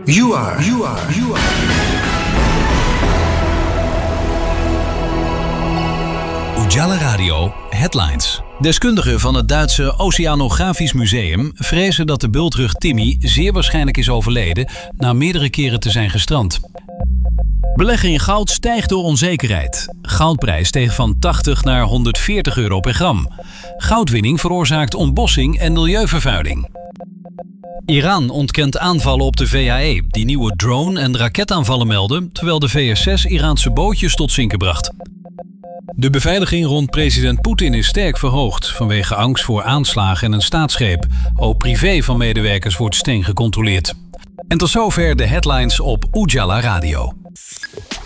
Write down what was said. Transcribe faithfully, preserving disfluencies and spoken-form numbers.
You are, you are, you are. Ujala Radio Headlines. Deskundigen van het Duitse Oceanografisch Museum vrezen dat de bultrug Timmy zeer waarschijnlijk is overleden na meerdere keren te zijn gestrand. Beleggen in goud stijgt door onzekerheid. Goudprijs steeg van tachtig naar honderdveertig euro per gram. Goudwinning veroorzaakt ontbossing en milieuvervuiling. Iran ontkent aanvallen op de V A E, die nieuwe drone- en raketaanvallen melden, terwijl de V S zes Iraanse bootjes tot zinken bracht. De beveiliging rond president Poetin is sterk verhoogd vanwege angst voor aanslagen en een staatsgreep. Ook privé van medewerkers wordt streng gecontroleerd. En tot zover de headlines op Ujala Radio.